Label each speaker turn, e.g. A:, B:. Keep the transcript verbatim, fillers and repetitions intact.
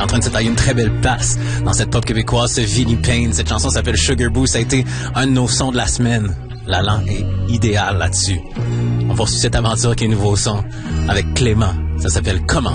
A: en train de se tailler une très belle place dans cette pop québécoise, ce Vinnie Payne. Cette chanson s'appelle Sugar Boo. Ça a été un de nos sons de la semaine. L'Allan est idéal là-dessus. On poursuit cette aventure qui est nouveau son avec Clément. Ça s'appelle Comment?